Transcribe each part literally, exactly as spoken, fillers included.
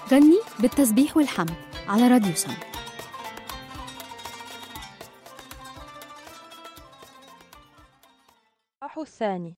غني بالتسبيح والحمد على راديو سم. الثاني.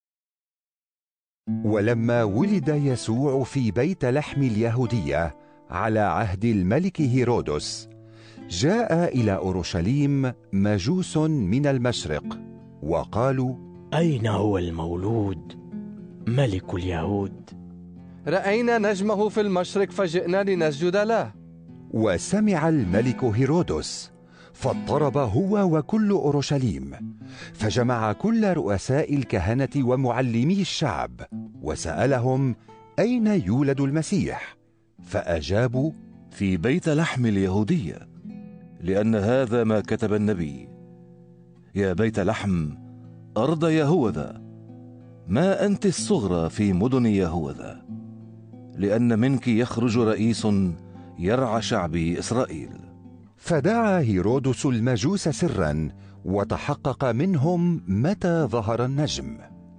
ولما ولد يسوع في بيت لحم اليهودية على عهد الملك هيرودس، جاء إلى أورشليم مجوس من المشرق وقالوا: أين هو المولود ملك اليهود؟ رأينا نجمه في المشرق فجئنا لنسجد له. وسمع الملك هيرودس فاضطرب هو وكل أورشليم، فجمع كل رؤساء الكهنة ومعلمي الشعب وسألهم أين يولد المسيح؟ فأجابوا: في بيت لحم اليهودية، لأن هذا ما كتب النبي: يا بيت لحم أرض يهوذا، ما أنت الصغرى في مدن يهوذا، لأن منك يخرج رئيس يرعى شعبي إسرائيل. فدعا هيرودس المجوس سرا وتحقق منهم متى ظهر النجم،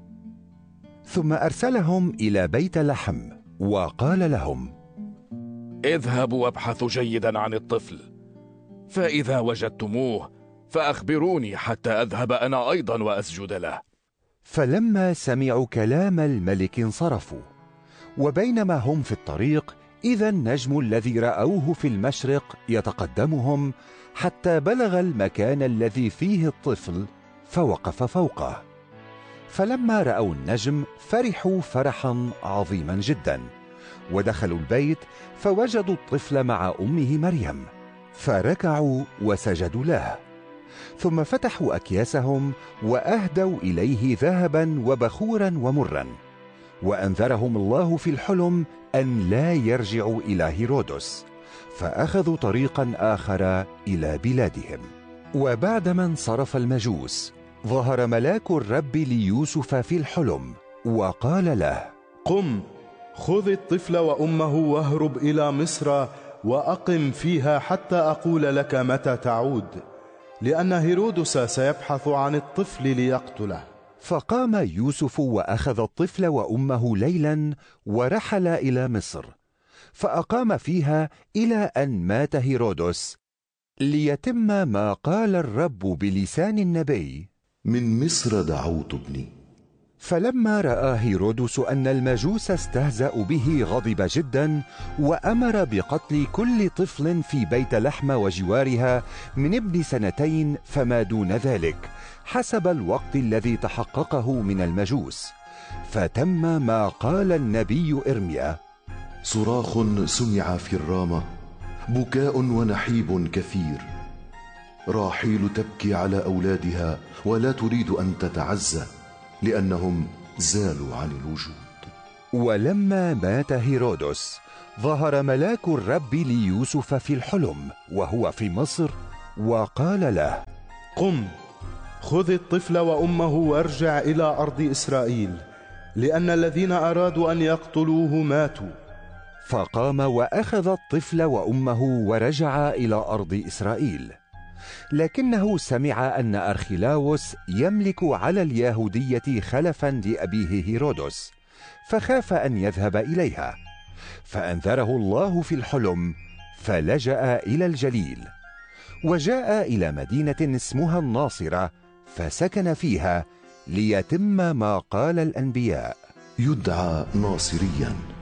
ثم أرسلهم إلى بيت لحم وقال لهم: اذهبوا وابحثوا جيدا عن الطفل، فإذا وجدتموه فأخبروني حتى أذهب أنا أيضا وأسجد له. فلما سمعوا كلام الملك انصرفوا، وبينما هم في الطريق إذا النجم الذي رأوه في المشرق يتقدمهم حتى بلغ المكان الذي فيه الطفل فوقف فوقه. فلما رأوا النجم فرحوا فرحا عظيما جدا، ودخلوا البيت فوجدوا الطفل مع أمه مريم، فركعوا وسجدوا له. ثم فتحوا أكياسهم وأهدوا إليه ذهبا وبخورا ومرا، وأنذرهم الله في الحلم أن لا يرجعوا إلى هيرودس، فأخذوا طريقا آخر إلى بلادهم. وبعدما انصرف المجوس ظهر ملاك الرب ليوسف في الحلم وقال له: قم، خذ الطفل وأمه واهرب إلى مصر وأقم فيها حتى أقول لك متى تعود، لأن هيرودس سيبحث عن الطفل ليقتله. فقام يوسف وأخذ الطفل وأمه ليلا ورحل إلى مصر، فأقام فيها إلى أن مات هيرودس، ليتم ما قال الرب بلسان النبي: من مصر دعوت ابني. فلما رأى هيرودس أن المجوس استهزأوا به غضب جدا، وأمر بقتل كل طفل في بيت لحم وجوارها من ابن سنتين فما دون ذلك، حسب الوقت الذي تحققه من المجوس. فتم ما قال النبي إرميا: صراخ سمع في الرامة، بكاء ونحيب كثير، راحيل تبكي على أولادها ولا تريد أن تتعزى، لأنهم زالوا عن الوجود. ولما مات هيرودس ظهر ملاك الرب ليوسف في الحلم وهو في مصر وقال له: قم، خذ الطفل وأمه وارجع إلى أرض إسرائيل، لأن الذين أرادوا أن يقتلوه ماتوا. فقام وأخذ الطفل وأمه ورجع إلى أرض إسرائيل. لكنه سمع أن أرخلاوس يملك على اليهودية خلفا لأبيه هيرودس، فخاف أن يذهب إليها، فأنذره الله في الحلم فلجأ إلى الجليل، وجاء إلى مدينة اسمها الناصرة فسكن فيها، ليتم ما قال الأنبياء: يدعى ناصريا،